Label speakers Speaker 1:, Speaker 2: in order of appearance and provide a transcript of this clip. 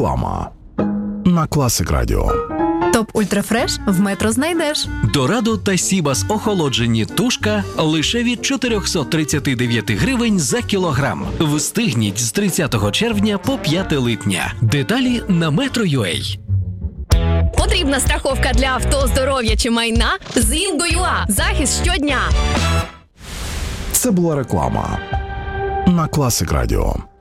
Speaker 1: Реклама на Класик Радіо.
Speaker 2: Топ Ультрафреш в Метро знайдеш.
Speaker 3: Дорадо та Сібас охолоджені тушка лише від 439 гривень за кілограм. Встигніть з 30 червня по 5 липня. Деталі на Metro.ua.
Speaker 4: Потрібна страховка для авто, здоров'я чи майна? З Інго.ua. Захист щодня.
Speaker 1: Це була реклама на Класик Радіо.